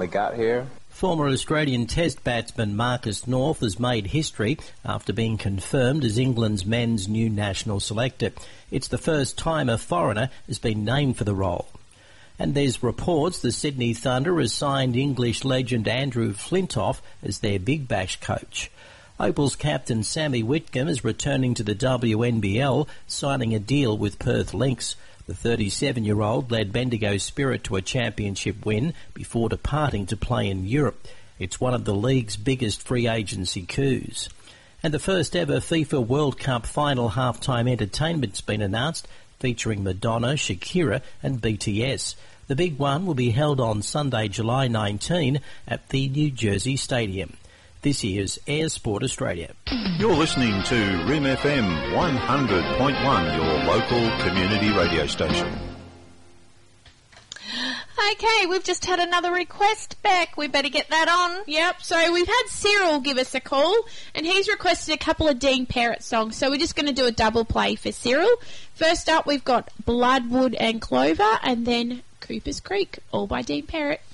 We got here. Former Australian Test batsman Marcus North has made history after being confirmed as England's men's new national selector. It's the first time a foreigner has been named for the role. And there's reports the Sydney Thunder has signed English legend Andrew Flintoff as their Big Bash coach. Opal's captain Sammy Whitcomb is returning to the WNBL, signing a deal with Perth Lynx. The 37-year-old led Bendigo Spirit to a championship win before departing to play in Europe. It's one of the league's biggest free agency coups. And the first ever FIFA World Cup final halftime entertainment's been announced, featuring Madonna, Shakira and BTS. The big one will be held on Sunday, July 19 at the New Jersey Stadium. This is Air Sport Australia. You're listening to RIM FM 100.1, your local community radio station. Okay, we've just had another request back. We better get that on. Yep, so we've had Cyril give us a call, and he's requested a couple of Dean Parrott songs, so we're just going to do a double play for Cyril. First up, we've got Bloodwood and Clover, and then Cooper's Creek, all by Dean Parrott.